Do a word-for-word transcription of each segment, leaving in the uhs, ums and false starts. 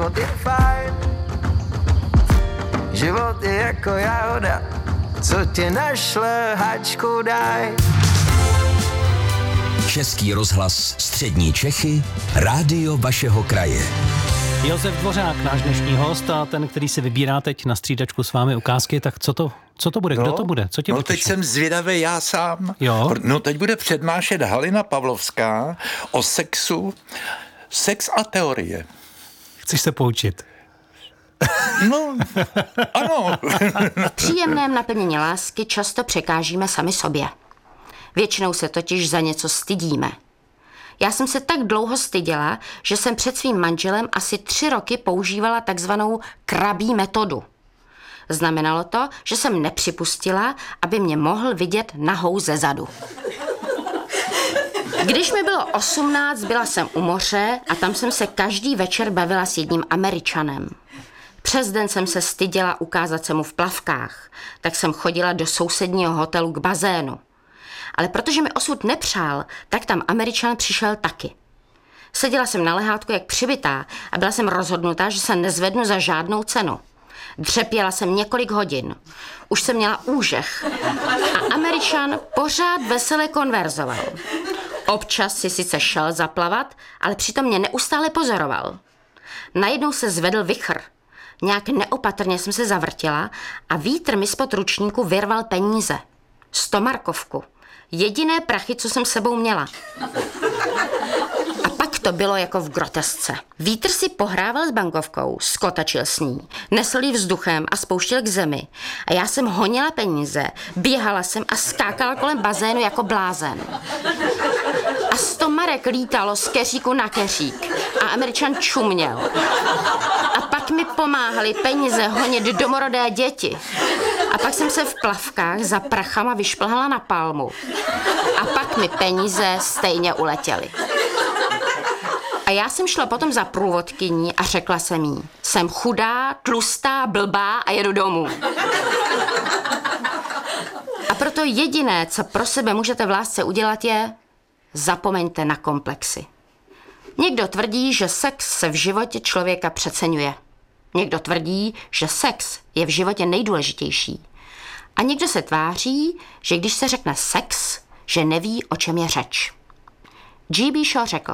život je fajn. Život je jako jahoda, co ti našle hačku daj. Český rozhlas Střední Čechy, rádio vašeho kraje. Josef Dvořák, náš dnešní host a ten, který si vybírá teď na střídačku s vámi ukázky, tak co to, co to bude, no, kdo to bude, co tě No potěší? teď jsem zvědavý já sám. Jo. No teď bude přednášet Halina Pavlovská o sexu, sex a teorie. Chceš se poučit? No, ano. V příjemném naplnění lásky často překážíme sami sobě. Většinou se totiž za něco stydíme. Já jsem se tak dlouho styděla, že jsem před svým manželem asi tři roky používala takzvanou krabí metodu. Znamenalo to, že jsem nepřipustila, aby mě mohl vidět nahou ze zadu. Když mi bylo osmnáct, byla jsem u moře a tam jsem se každý večer bavila s jedním Američanem. Přes den jsem se styděla ukázat se mu v plavkách, tak jsem chodila do sousedního hotelu k bazénu. Ale protože mi osud nepřál, tak tam Američan přišel taky. Seděla jsem na lehátku jak přibitá a byla jsem rozhodnutá, že se nezvednu za žádnou cenu. Dřepěla jsem několik hodin. Už jsem měla úžeh. A Američan pořád vesele konverzoval. Občas si sice šel zaplavat, ale přitom mě neustále pozoroval. Najednou se zvedl vichr. Nějak neopatrně jsem se zavrtila a vítr mi spod ručníku vyrval peníze. Stomarkovku. Jediné prachy, co jsem sebou měla. A pak to bylo jako v grotesce. Vítr si pohrával s bankovkou, skotačil s ní, nesl ji vzduchem a spouštěl k zemi. A já jsem honila peníze, běhala jsem a skákala kolem bazénu jako blázen. A sto marek lítalo z keříku na keřík a Američan čuměl. A pak mi pomáhali peníze honit domorodé děti. A pak jsem se v plavkách za prachama vyšplhala na palmu. A pak mi peníze stejně uletěly. A já jsem šla potom za průvodkyní a řekla jsem jí, jsem chudá, tlustá, blbá a jedu domů. A proto jediné, co pro sebe můžete v lásce udělat, je zapomeňte na komplexy. Někdo tvrdí, že sex se v životě člověka přeceňuje. Někdo tvrdí, že sex je v životě nejdůležitější. A někdo se tváří, že když se řekne sex, že neví, o čem je řeč. G B Shaw řekl,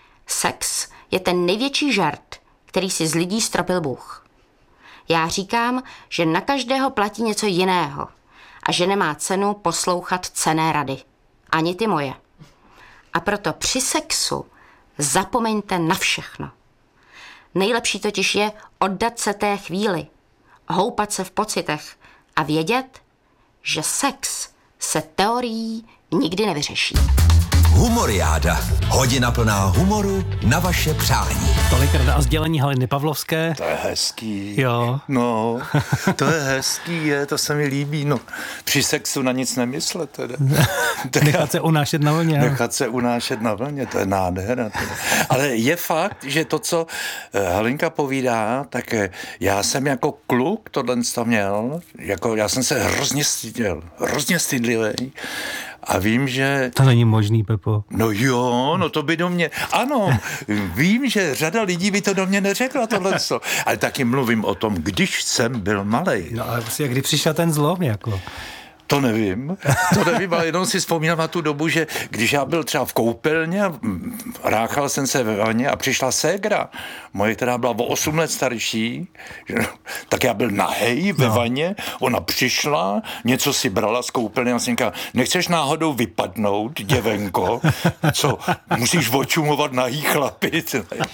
sex je ten největší žert, který si z lidí stropil Bůh. Já říkám, že na každého platí něco jiného a že nemá cenu poslouchat cenné rady. Ani ty moje. A proto při sexu zapomeňte na všechno. Nejlepší totiž je oddat se té chvíli, houpat se v pocitech a vědět, že sex se teorií nikdy nevyřeší. Humoriáda. Hodina plná humoru na vaše přání. Tolik rada a sdělení Haliny Pavlovské. To je hezký. Jo. No, to je hezký, je, to se mi líbí. No, při sexu na nic nemyslet teda. Nechat se unášet na vlně. Nechat se unášet na vlně, to je nádhera. Teda. Ale je fakt, že to, co Halinka povídá, tak já jsem jako kluk tohle měl, jako já jsem se hrozně styděl, hrozně stydlivý. A vím, že... To není možný, Pepo. No jo, no to by do mě... Ano, vím, že řada lidí by to do mě neřekla tohle. Ale taky mluvím o tom, když jsem byl malej. No ale prostě, kdy přišel ten zlom, jako... To nevím, to nevím, ale jenom si vzpomínám na tu dobu, že když já byl třeba v koupelně a ráchal jsem se ve vaně a přišla ségra, moje, která byla o osm let starší, tak já byl nahej ve vaně, ona přišla, něco si brala z koupelny a jsem říkal, nechceš náhodou vypadnout, děvenko, co, musíš očumovat nahý chlapy.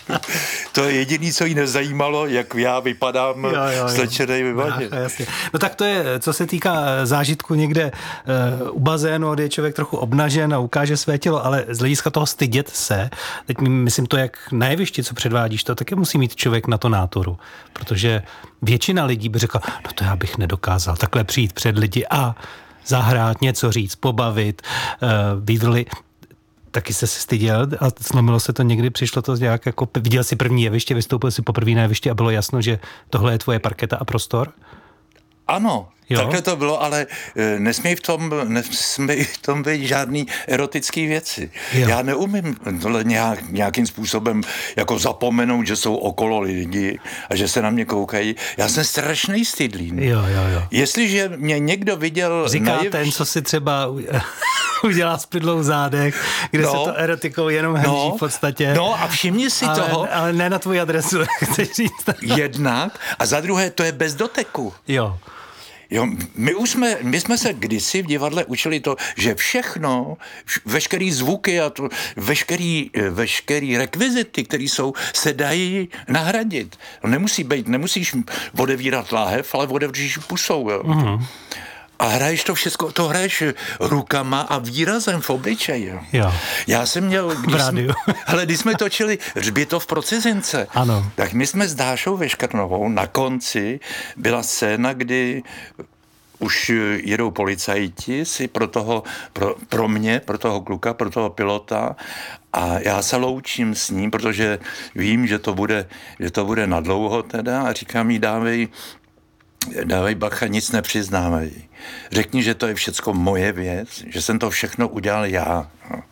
To je jediný, co jí nezajímalo, jak já vypadám slečenej ve vaně. No tak to je, co se týká zážitku někde uh, u bazénu, kde je člověk trochu obnažen a ukáže své tělo, ale z hlediska toho stydět se, teď myslím to, jak na jevišti, co předvádíš, to taky musí mít člověk na to náturu, protože většina lidí by řekla, no to já bych nedokázal takhle přijít před lidi a zahrát, něco říct, pobavit, uh, výdrly. Taky jsi se styděl a slomilo se to někdy, přišlo to nějak jako, viděl jsi první jeviště, vystoupil si poprvé na jeviště a bylo jasno, že tohle je tvoje parketa a prostor? Ano, Jo. takhle to bylo, ale nesmí v tom, nesmí v tom být žádný erotický věci. Jo. Já neumím tohle nějak, nějakým způsobem jako zapomenout, že jsou okolo lidi a že se na mě koukají. Já jsem strašný stydlín. Jo, jo, jo. Jestliže mě někdo viděl... Říká najev... ten, co si třeba udělá s pydlou v zádech, kde no, se to erotikou jenom hemží no, v podstatě. No a všimni si ale, toho. Ale ne na tvůj adresu, chceš říct. Jednak a za druhé to je bez doteku. Jo. Jo, my už jsme, my jsme se kdysi v divadle učili to, že všechno, veškerý zvuky a to, veškerý, veškerý rekvizity, které jsou, se dají nahradit. Nemusí být, nemusíš odevírat láhev, ale otevříš pusou. Jo. Mm-hmm. A hraješ to všechno, to hraješ rukama a výrazem v obličeji. Jo. Já jsem měl, když jsme, ale když jsme točili Hřbitov pro cizince, ano. tak my jsme s Dášou Vyškrnovou na konci byla scéna, kdy už jedou policajti si pro toho, pro, pro mě, pro toho kluka, pro toho pilota a já se loučím s ním, protože vím, že to bude, že to bude nadlouho teda a říkám jí, dávej Dávej bacha, nic nepřiznávej. Řekni, že to je všecko moje věc, že jsem to všechno udělal já.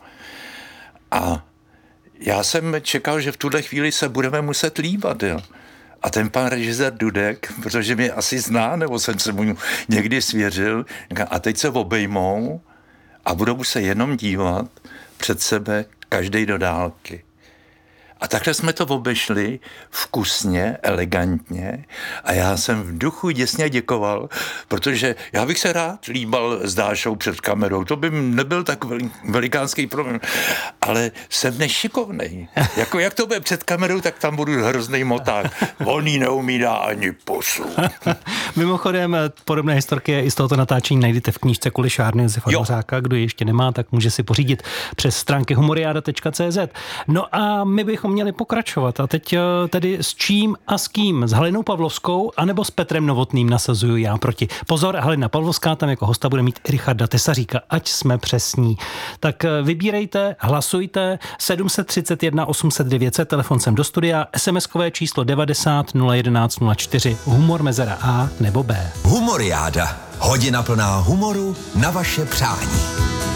A já jsem čekal, že v tuhle chvíli se budeme muset líbat. Jo. A ten pan režisér Dudek, protože mě asi zná, nebo jsem se mu někdy svěřil, a teď se obejmou a budou se jenom dívat před sebe každej do dálky. A takhle jsme to obešli vkusně, elegantně a já jsem v duchu děsně děkoval, protože já bych se rád líbal s Dášou před kamerou, to by nebyl tak velikánský problém, ale jsem nešikovnej. Jako jak to bude před kamerou, tak tam budu hrozný moták. On jí neumí dá ani pusu. Mimochodem, podobné historky i z tohoto natáčení najdete v knížce Kulišárny Josefa Dvořáka. Kdo ji ještě nemá, tak může si pořídit přes stránky humoriada tečka cé zet. No a my bychom měli pokračovat. A teď tedy s čím a s kým? S Halinou Pavlovskou anebo s Petrem Novotným nasazuju já proti. Pozor, Halina Pavlovská tam jako hosta bude mít Richarda Tesaříka, ať jsme přesní. Tak vybírejte, hlasujte, sedm set třicet jedna osm set devět set, telefon sem do studia, SMSkové číslo devadesát nula jedenáct nula čtyři, humor mezera A nebo B. Humoriáda. Hodina plná humoru na vaše přání.